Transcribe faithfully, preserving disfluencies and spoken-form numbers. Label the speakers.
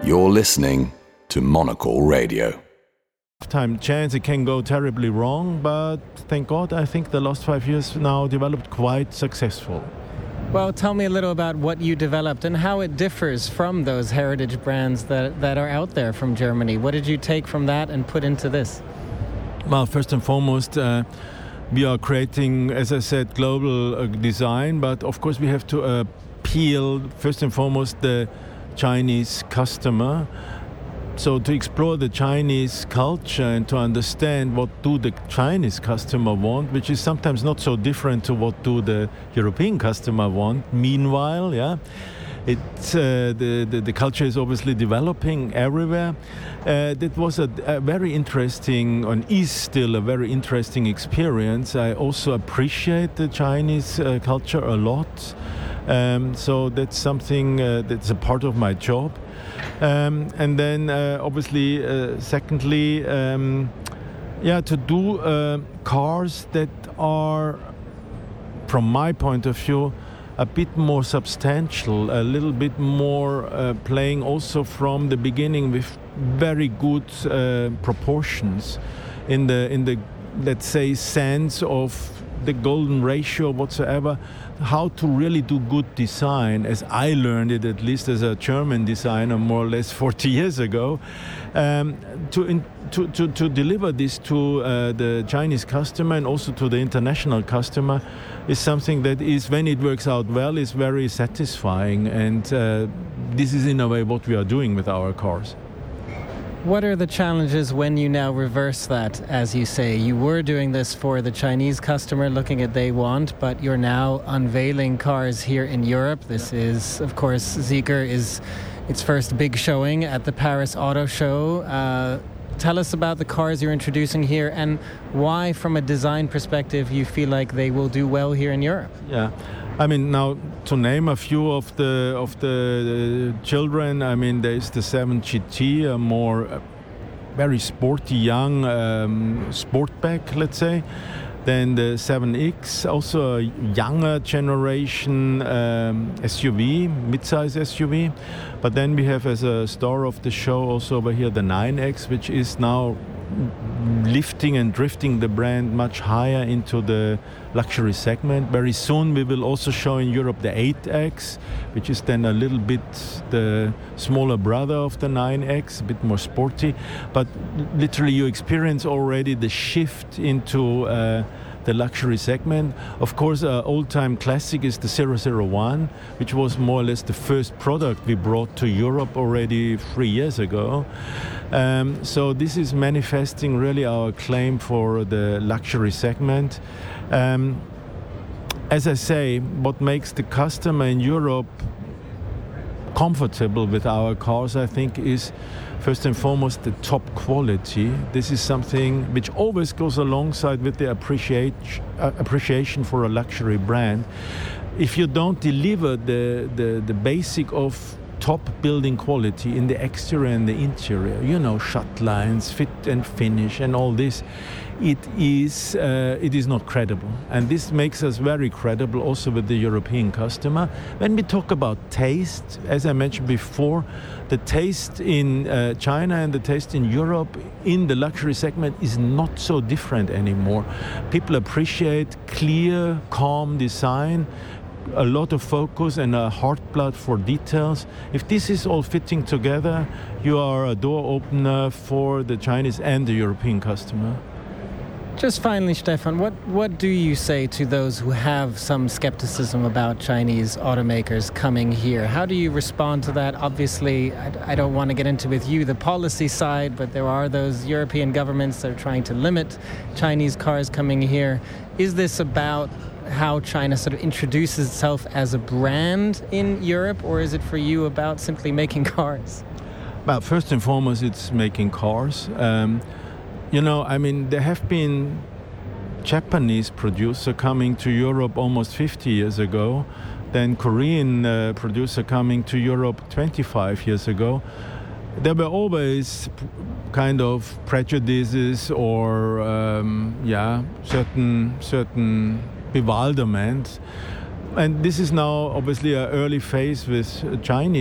Speaker 1: You're listening to Monocle Radio.
Speaker 2: Time chance it can go terribly wrong, but thank God I think the last five years now developed quite successful.
Speaker 3: Well, tell me a little about what you developed and how it differs from those heritage brands that, that are out there from Germany. What did you take from that and put into this?
Speaker 2: Well, first and foremost, uh, we are creating, as I said, global uh, design, but of course we have to appeal, first and foremost, the Chinese customer. So to explore the Chinese culture and to understand what do the Chinese customer want, which is sometimes not so different to what do the European customer want. Meanwhile, yeah, it uh, the, the the culture is obviously developing everywhere. Uh, that was a, a very interesting, and is still a very interesting experience. I also appreciate the Chinese uh, culture a lot. Um, so that's something uh, that's a part of my job. Um, and then uh, obviously, uh, secondly, um, yeah, to do uh, cars that are, from my point of view, a bit more substantial, a little bit more uh, playing also from the beginning with very good uh, proportions in the in the let's say sense of the golden ratio whatsoever, how to really do good design, as I learned it at least as a German designer more or less forty years ago, um, to, in, to, to to deliver this to uh, the Chinese customer and also to the international customer is something that is, when it works out well, is very satisfying, and uh, this is in a way what we are doing with our cars.
Speaker 3: What are the challenges when you now reverse that, as you say? You were doing this for the Chinese customer, looking at they want, but you're now unveiling cars here in Europe. This is, of course, Zeekr is its first big showing at the Paris Auto Show. Uh, tell us about the cars you're introducing here and why, from a design perspective, you feel like they will do well here in Europe.
Speaker 2: Yeah. I mean, now to name a few of the of the uh, children, I mean, there's the seven G T, a more uh, very sporty young um, sportback, let's say. Then the seven X, also a younger generation um, S U V, mid-size S U V. But then we have, as a star of the show, also over here the nine X, which is now lifting and drifting the brand much higher into the luxury segment. Very soon we will also show in Europe the eight X, which is then a little bit the smaller brother of the nine X, a bit more sporty. But literally you experience already the shift into uh, the luxury segment. Of course, uh, old-time classic is the zero zero one, which was more or less the first product we brought to Europe already three years ago. Um, so this is manifesting really our claim for the luxury segment. Um, as I say, what makes the customer in Europe comfortable with our cars, I think, is first and foremost the top quality. This is something which always goes alongside with the appreciate, uh, appreciation for a luxury brand. If you don't deliver the, the, the basic of top building quality in the exterior and the interior, you know, shut lines, fit and finish and all this, it is uh, it is not credible. And this makes us very credible also with the European customer. When we talk about taste, as I mentioned before, the taste in uh, China and the taste in Europe in the luxury segment is not so different anymore. People appreciate clear, calm design, a lot of focus and a heartblood for details. If this is all fitting together, you are a door opener for the Chinese and the European customer.
Speaker 3: Just finally, Stefan, what, what do you say to those who have some skepticism about Chinese automakers coming here? How do you respond to that? Obviously, I, I don't want to get into with you the policy side, but there are those European governments that are trying to limit Chinese cars coming here. Is this about how China sort of introduces itself as a brand in Europe, or is it for you about simply making cars?
Speaker 2: Well, first and foremost, it's making cars. Um, you know, I mean, there have been Japanese producer coming to Europe almost fifty years ago, then Korean uh, producer coming to Europe twenty-five years ago. There were always kind of prejudices or, um, yeah, certain certain bewilderment. And this is now obviously an early phase with Chinese